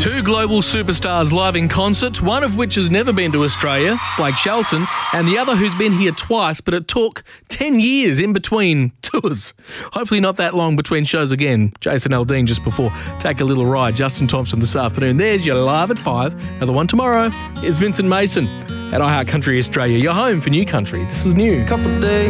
Two global superstars live in concert, one of which has never been to Australia, Blake Shelton, and the other who's been here twice, but it took 10 years in between tours. Hopefully not that long between shows again. Jason Aldean just before Take a Little Ride. Justin Thompson this afternoon. There's your Live at 5. Another one tomorrow is Vincent Mason at iHeart Country Australia. Your home for new country. This is new. Couple days.